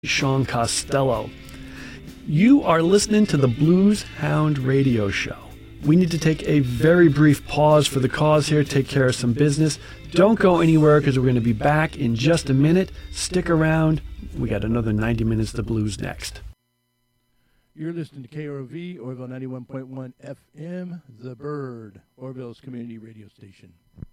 Sean Costello. You are listening to the Blues Hound Radio Show. We need to take a very brief pause for the cause here, take care of some business. Don't go anywhere because we're going to be back in just a minute. Stick around. We got another 90 minutes of the blues next. You're listening to KROV, Orville 91.1 FM, The Bird, Orville's community radio station.